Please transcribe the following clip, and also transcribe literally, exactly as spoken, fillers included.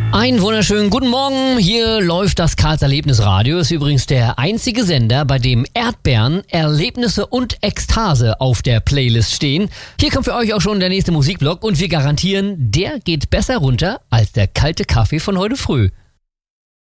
Einen wunderschönen guten Morgen, hier läuft das Karls Erlebnisradio, ist übrigens der einzige Sender, bei dem Erdbeeren, Erlebnisse und Ekstase auf der Playlist stehen. Hier kommt für euch auch schon der nächste Musikblock und wir garantieren, der geht besser runter als der kalte Kaffee von heute früh.